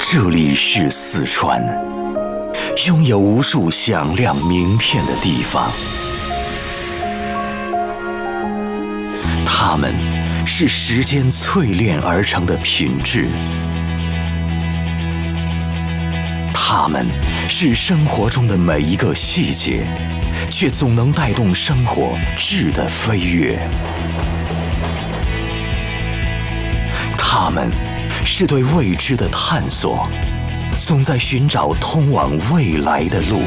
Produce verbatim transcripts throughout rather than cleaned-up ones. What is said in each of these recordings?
这里是四川，拥有无数响亮名片的地方。它们是时间淬炼而成的品质，它们是生活中的每一个细节，却总能带动生活质的飞跃。它们是对未知的探索，总在寻找通往未来的路。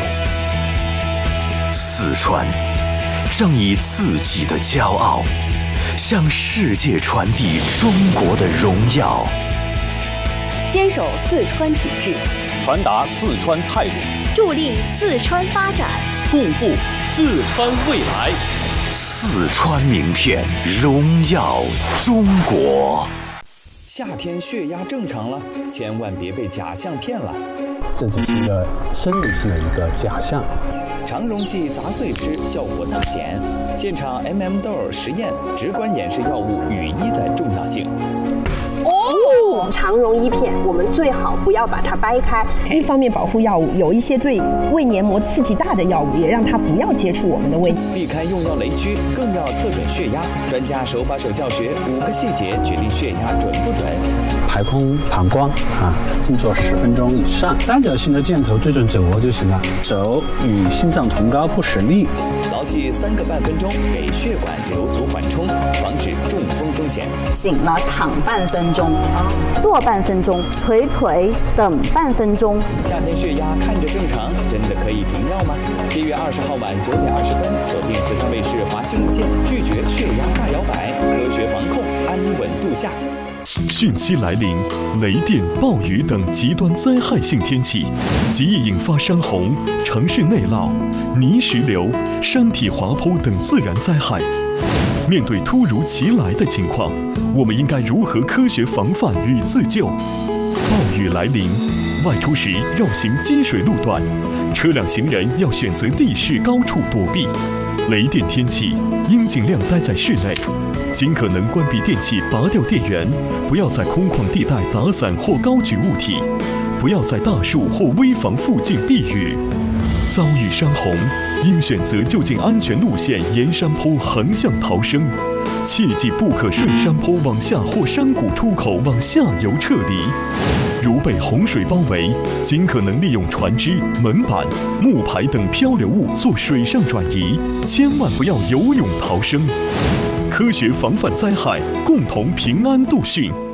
四川正以自己的骄傲，向世界传递中国的荣耀。 坚守四川品质， 传达四川态度， 助力四川发展， 共赴四川未来。 四川名片，荣耀中国。 夏天血压正常了，千万别被假象骗了。 这只是一个生理性的一个假象。 肠溶剂杂碎吃效果大减。现场 M M 豆实验直观演示药物语医的重要性。 哦，肠溶衣片我们最好不要把它掰开， 一方面保护药物，有一些对胃黏膜刺激大的药物，也让它不要接触我们的胃。 避开用药雷区，更要测准血压。专家手把手教学，五个细节决定血压准不准。 排空膀胱啊，静坐十分钟以上，三角形的箭头对准肘窝就行了，手与心脏同高，不使力。 牢记三个半分钟，给血管留足缓冲，防止中风风险。 醒了躺半分钟，坐半分钟，捶腿等半分钟。 夏天血压看着正常，真的可以停药吗？七月二十号晚九点二十分，锁定四川卫视华新闻见，拒绝血压大摇摆，科学防控，安稳度夏。 汛期来临，雷电、暴雨等极端灾害性天气，极易引发山洪、城市内涝、泥石流、山体滑坡等自然灾害。面对突如其来的情况，我们应该如何科学防范与自救？暴雨来临，外出时绕行积水路段，车辆行人要选择地势高处躲避。雷电天气应尽量待在室内，尽可能关闭电器，拔掉电源，不要在空旷地带打伞或高举物体，不要在大树或危房附近避雨。遭遇山洪，应选择就近安全路线沿山坡横向逃生，切记不可顺山坡往下或山谷出口往下游撤离。如被洪水包围，尽可能利用船只、门板、木牌等漂流物做水上转移，千万不要游泳逃生。科学防范灾害，共同平安度汛。